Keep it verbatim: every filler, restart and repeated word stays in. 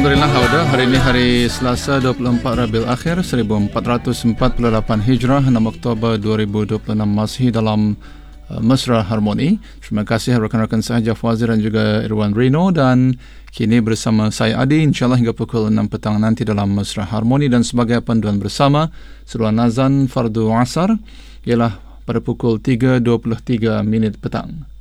Alhamdulillah, Hauda. Hari ini hari Selasa dua puluh empat Rabiul Akhir seribu empat ratus empat puluh lapan Hijrah, enam Oktober dua ribu dua puluh enam, masih dalam uh, Mesra Harmoni. Terima kasih rakan-rakan saya Jaf Wazir dan juga Irwan Rino, dan kini bersama saya Adi, insyaAllah hingga pukul enam petang nanti dalam Mesra Harmoni. Dan sebagai panduan bersama seruan azan Fardu Asar ialah pada pukul tiga dua puluh tiga minit petang.